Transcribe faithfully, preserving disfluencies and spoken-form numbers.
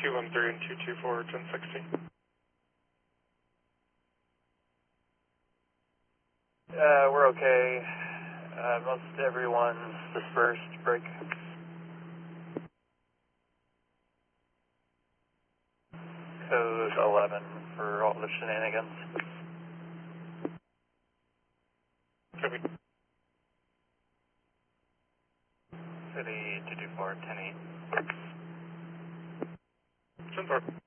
two one three and two two four, ten sixty. Uh, we're okay. Uh, most everyone's dispersed. Break. Code eleven for all the shenanigans. Copy. City two two four, ten eight. ten four.